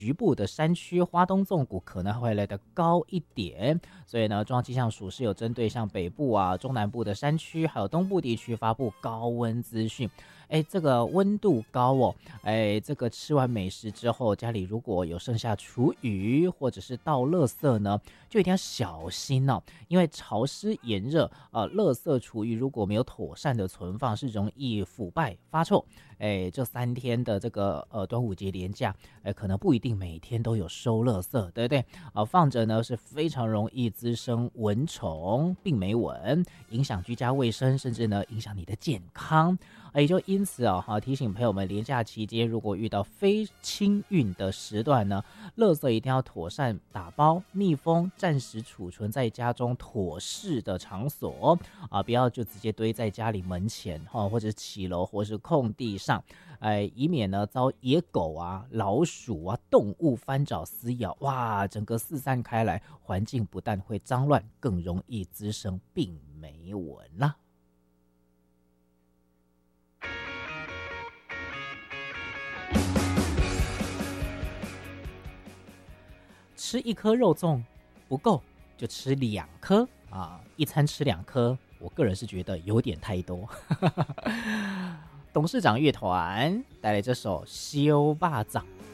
局部的山区花东纵谷可能会来得高一点，所以呢，中央气象署是有针对像北部啊、中南部的山区，还有东部地区发布高温资讯。这个温度高哦，这个吃完美食之后，家里如果有剩下厨余或者是倒垃圾呢，就一定要小心哦，因为潮湿炎热，垃圾厨余如果没有妥善的存放，是容易腐败发臭。这3天的这个端午节连假，可能不一定每天都有收垃圾，对不对？放着呢是非常容易滋生蚊虫、病媒蚊，影响居家卫生，甚至呢影响你的健康。也就因此提醒朋友们，连假期间如果遇到非清运的时段呢，垃圾一定要妥善打包、密封，暂时储存在家中妥适的场所不要就直接堆在家里门前或者骑楼或是空地上，以免呢遭野狗啊、老鼠啊、动物翻找撕咬，哇，整个四散开来，环境不但会脏乱，更容易滋生病媒蚊啦。吃一颗肉粽不够，就吃2颗一餐吃2颗，我个人是觉得有点太多。董事长乐团带来这首《烧肉粽》。